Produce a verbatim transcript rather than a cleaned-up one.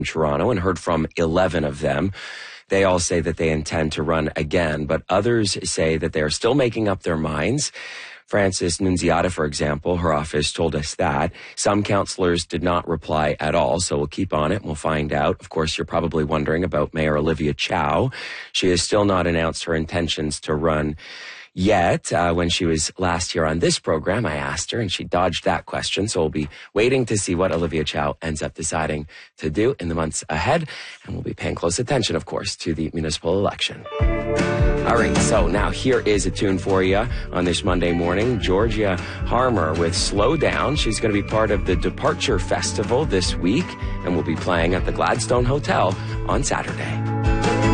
in Toronto and heard from eleven of them. They all say that they intend to run again, but others say that they are still making up their minds. Frances Nunziata, for example, her office told us that. Some councillors did not reply at all, so we'll keep on it and we'll find out. Of course, you're probably wondering about Mayor Olivia Chow. She has still not announced her intentions to run yet. Uh, when she was last here on this program, I asked her, and she dodged that question. So we'll be waiting to see what Olivia Chow ends up deciding to do in the months ahead. And we'll be paying close attention, of course, to the municipal election. All right, so now here is a tune for you on this Monday morning. Georgia Harmer with Slow Down. She's going to be part of the Departure Festival this week, and will be playing at the Gladstone Hotel on Saturday.